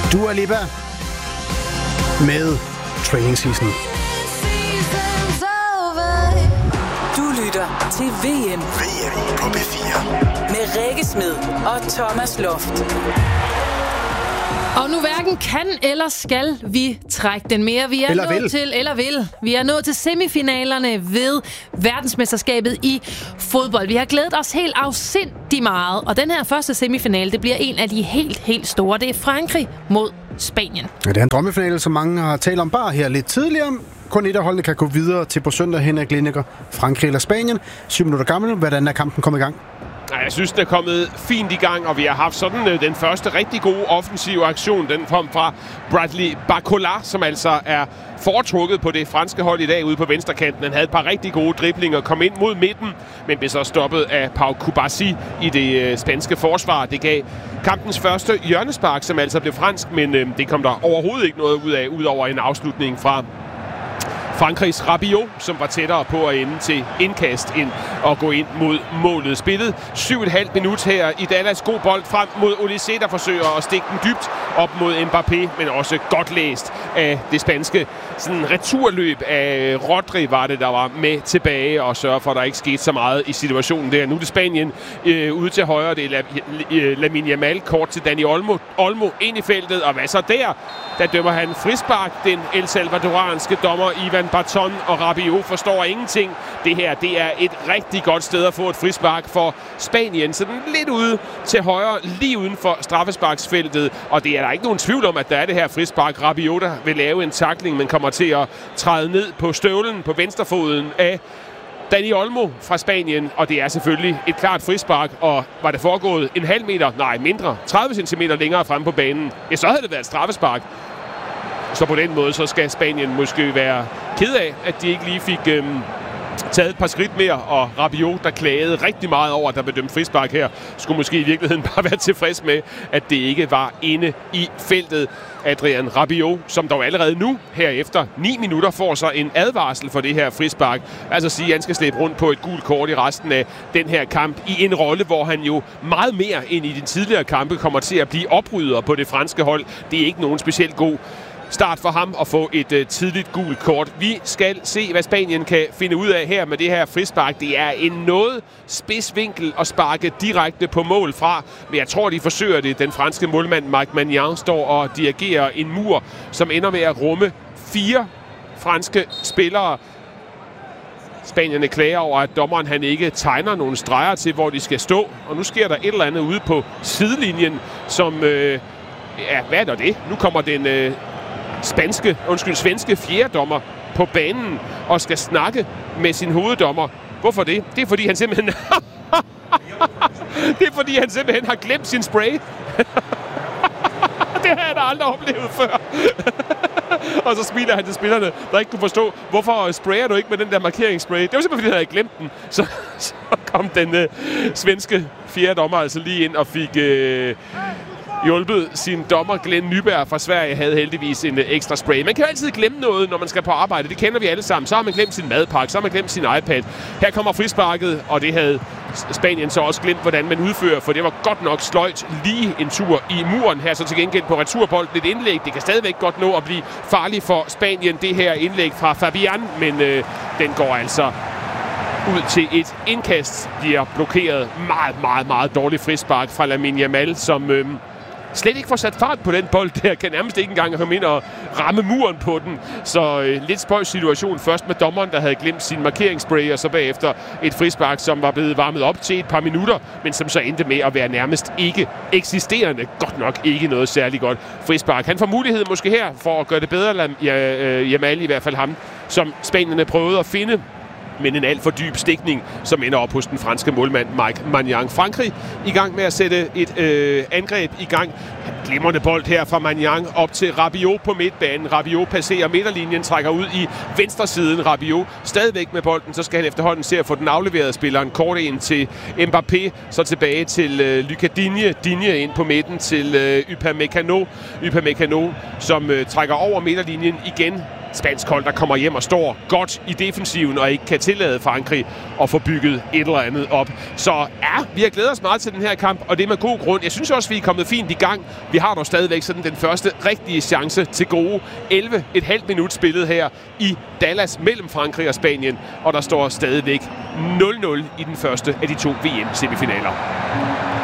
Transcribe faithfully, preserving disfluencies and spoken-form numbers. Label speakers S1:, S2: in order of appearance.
S1: Dua Lipa med Training Season.
S2: Du lytter til V M.
S3: V M på B fire.
S2: Med Rikke Smed og Thomas Loft.
S4: Og nu hverken kan eller skal vi trække den mere. Vi er
S1: eller
S4: nået
S1: vil.
S4: til, eller vil. Vi er nået til semifinalerne ved verdensmesterskabet i fodbold. Vi har glædet os helt afsindigt meget. Og den her første semifinale, det bliver en af de helt, helt store. Det er Frankrig mod Spanien.
S1: Ja, det er en drømmefinale, som mange har talt om bare her lidt tidligere. Kun et af holdene kan gå videre til på søndag. Henrik Lineker, Frankrig eller Spanien. Syv minutter gammel. Hvordan er kampen kommet i gang?
S5: Jeg synes, den er kommet fint i gang, og vi har haft sådan øh, den første rigtig gode offensive aktion. Den kom fra Bradley Barcola, som altså er foretrukket på det franske hold i dag ude på venstrekanten. Han havde et par rigtig gode driblinger, kom ind mod midten, men blev så stoppet af Pau Kubasi i det øh, spanske forsvar. Det gav kampens første hjørnespark, som altså blev fransk, men øh, det kom der overhovedet ikke noget ud af, udover en afslutning fra Frankrigs Rabiot, som var tættere på at ende til indkast ind og gå ind mod målet. Spillet syv og et halvt minut her i Dallas. God bold frem mod Olise, der forsøger at stikke den dybt op mod Mbappé, men også godt læst af det spanske sådan returløb af Rodri var det, der var med tilbage og sørger for, at der ikke skete så meget i situationen der. Nu er det Spanien øh, ude til højre. Det er Lamine Yamal kort til Dani Olmo. Olmo ind i feltet, og hvad så der? Der dømmer han frispark, den El Salvadoranske dommer Ivan Barton, og Rabiot forstår ingenting. Det her, det er et rigtig godt sted at få et frispark for Spanien. Så den lidt ude til højre, lige uden for straffesparksfeltet. Og det er der ikke nogen tvivl om, at der er det her frispark. Rabiot der vil lave en tackling, men kommer til at træde ned på støvlen på venstrefoden af Dani Olmo fra Spanien, og det er selvfølgelig et klart frispark, og var det foregået en halv meter, nej mindre, tredive centimeter længere frem på banen, ja, så havde det været et straffespark. Så på den måde, så skal Spanien måske være ked af, at de ikke lige fik øhm, taget et par skridt mere, og Rabiot, der klagede rigtig meget over, at der blev dømt frispark her, skulle måske i virkeligheden bare være tilfreds med, at det ikke var inde i feltet. Adrien Rabiot, som dog allerede nu, her efter ni minutter, får så en advarsel for det her frispark. Altså sige, at han skal slæbe rundt på et gult kort i resten af den her kamp, i en rolle, hvor han jo meget mere end i de tidligere kampe kommer til at blive oprydder på det franske hold. Det er ikke nogen specielt god start for ham at få et uh, tidligt gult kort. Vi skal se, hvad Spanien kan finde ud af her med det her frispark. Det er en noget spids vinkel at sparke direkte på mål fra, men jeg tror, de forsøger det. Den franske målmand Mike Maignan står og dirigerer en mur, som ender med at rumme fire franske spillere. Spanierne klager over, at dommeren han ikke tegner nogle streger til, hvor de skal stå. Og nu sker der et eller andet ude på sidelinjen, som... Øh, ja, hvad er der det? Nu kommer den... Øh, spanske, undskyld, svenske fjerdedommer på banen og skal snakke med sin hoveddommer. Hvorfor det? Det er fordi han simpelthen Det er fordi han simpelthen har glemt sin spray. Det har jeg da aldrig oplevet før. Og så smiler han til spillerne, der ikke kunne forstå, hvorfor sprayer du ikke med den der markeringsspray? Det var simpelthen fordi han havde glemt den. Så, så kom den øh, svenske fjerdedommer altså lige ind og fik øh, hjulpet sin dommer Glenn Nyberg fra Sverige, havde heldigvis en ekstra spray. Man kan jo altid glemme noget, når man skal på arbejde. Det kender vi alle sammen. Så har man glemt sin madpakke, så har man glemt sin iPad. Her kommer frisparket, og det havde Spanien så også glemt, hvordan man udfører, for det var godt nok sløjt lige en tur i muren. Her så til gengæld på returbolden et indlæg. Det kan stadigvæk godt nå at blive farligt for Spanien, det her indlæg fra Fabian, men øh, den går altså ud til et indkast. Bliver blokeret. Meget, meget, meget dårligt frispark fra Lamine Yamal, som... Øh, slet ikke får sat fart på den bold der, kan nærmest ikke engang komme ind og ramme muren på den. Så øh, lidt spøjs situation først med dommeren, der havde glemt sin markeringsspray, og så bagefter et frispark, som var blevet varmet op til et par minutter, men som så endte med at være nærmest ikke eksisterende. Godt nok ikke noget særligt godt frispark. Han får mulighed måske her for at gøre det bedre, Yamal i hvert fald ham, som spanierne prøvede at finde, men en alt for dyb stikning, som ender op hos den franske målmand Mike Maignan. Frankrig i gang med at sætte et øh, angreb i gang. Glimrende bold her fra Maignan op til Rabiot på midtbanen. Rabiot passerer midterlinjen, trækker ud i venstre siden. Rabiot stadigvæk med bolden, så skal han efterhånden se at få den afleverede spilleren kort ind til Mbappé, så tilbage til øh, Lucas Digne. Digne ind på midten til øh, Upamecano. Upamecano, som øh, trækker over midterlinjen igen spansk hold, der kommer hjem og står godt i defensiven og ikke kan tillade Frankrig at få bygget et eller andet op. Så ja, vi har glædet os meget til den her kamp, og det er med god grund. Jeg synes også, vi er kommet fint i gang. Vi har dog stadigvæk sådan den første rigtige chance til gode elleve et halvt minut spillet her i Dallas mellem Frankrig og Spanien, og der står stadigvæk nul nul i den første af de to V M-semifinaler.